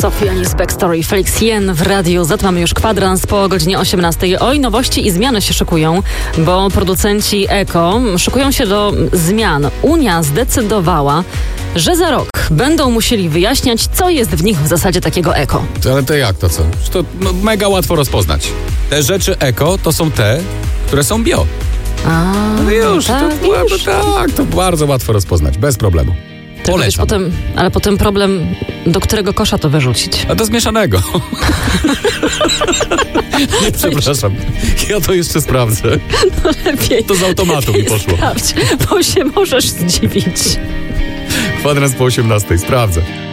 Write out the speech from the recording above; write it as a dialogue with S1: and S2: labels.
S1: Sofia Nis, Backstory, Felix Jen w Radiu Z. Mamy już kwadrans po godzinie 18. Oj, nowości i zmiany się szykują, bo producenci eko szykują się do zmian. Unia zdecydowała, że za rok będą musieli wyjaśniać, co jest w nich w zasadzie takiego eko.
S2: Ale to jak to co? To mega łatwo rozpoznać. Te rzeczy eko to są te, które są bio. To bardzo łatwo rozpoznać, bez problemu. Polecam.
S1: Ale potem problem, do którego kosza to wyrzucić.
S2: A do zmieszanego. Nie, przepraszam. Ja to jeszcze sprawdzę.
S1: No lepiej.
S2: To z automatu mi poszło.
S1: Sprawdź, bo się możesz zdziwić.
S2: Kwadrans po 18. Sprawdzę.